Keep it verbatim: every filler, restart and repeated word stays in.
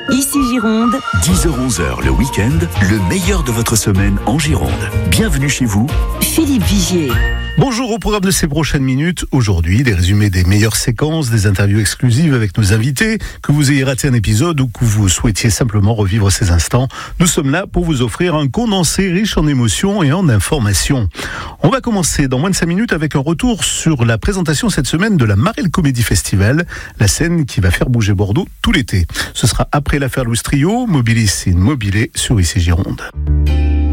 Ici Gironde. dix heures onze heures le week-end, le meilleur de votre semaine en Gironde. Bienvenue chez vous, Philippe Vigier. Bonjour, au programme de ces prochaines minutes. Aujourd'hui, des résumés des meilleures séquences, des interviews exclusives avec nos invités. Que vous ayez raté un épisode ou que vous souhaitiez simplement revivre ces instants, nous sommes là pour vous offrir un condensé riche en émotions et en informations. On va commencer dans moins de cinq minutes avec un retour sur la présentation cette semaine de la Marelle Comedy Festival, la scène qui va faire bouger Bordeaux tout l'été. Ce sera après l'affaire Louis Trio, Mobilis in Mobile sur Ici Gironde.